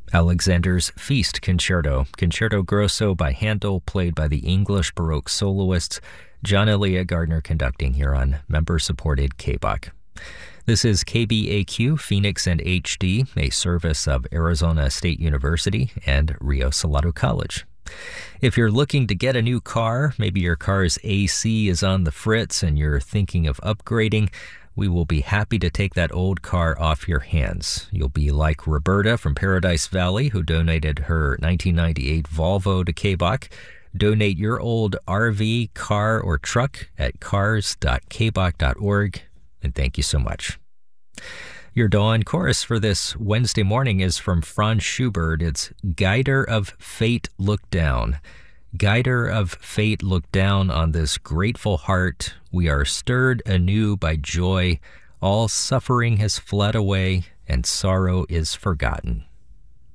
Alexander's Feast Concerto, Concerto Grosso by Handel, played by the English Baroque soloists, John Elliott Gardner conducting here on member-supported KBOC. This is KBAQ Phoenix and HD, a service of Arizona State University and Rio Salado College. If you're looking to get a new car, maybe your car's AC is on the fritz and you're thinking of upgrading, we will be happy to take that old car off your hands. You'll be like Roberta from Paradise Valley, who donated her 1998 Volvo to KBOC. Donate your old RV, car, or truck at cars.kbok.org, and thank you so much. Your dawn chorus for this Wednesday morning is from Franz Schubert. It's Guider of Fate, Look Down. Guider of Fate, look down on this grateful heart. We are stirred anew by joy. All suffering has fled away, and sorrow is forgotten.